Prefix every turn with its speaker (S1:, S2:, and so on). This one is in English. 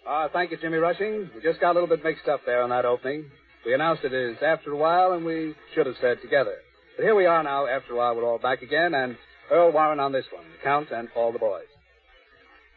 S1: Thank you, Jimmy Rushing. We just got a little bit mixed up there on that opening. We announced it as After a While, and we should have said Together. But here we are now. After a while, we're all back again, and Earl Warren on this one, the Count and all the boys.